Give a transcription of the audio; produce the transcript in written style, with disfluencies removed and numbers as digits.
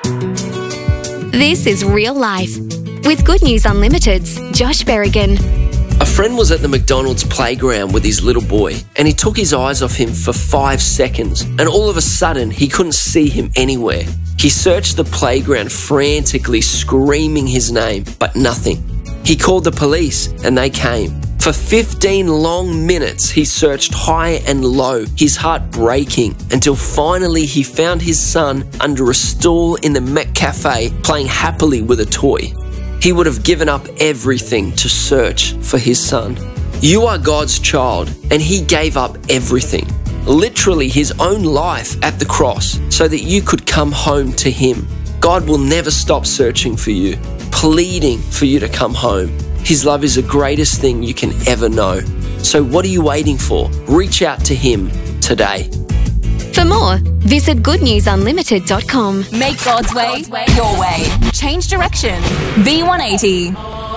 This is real life. With Good News Unlimited's Josh Berrigan. A friend was at the McDonald's playground with his little boy, and he took his eyes off him for 5 seconds, and all of a sudden he couldn't see him anywhere. He searched the playground frantically, screaming his name, but nothing. He called the police, and they came. For 15 long minutes, he searched high and low, his heart breaking, until finally he found his son under a stool in the McCafe playing happily with a toy. He would have given up everything to search for his son. You are God's child, and He gave up everything, literally His own life at the cross, so that you could come home to Him. God will never stop searching for you, pleading for you to come home. His love is the greatest thing you can ever know. So what are you waiting for? Reach out to Him today. For more, visit goodnewsunlimited.com. Make God's way your way. Change direction. V180.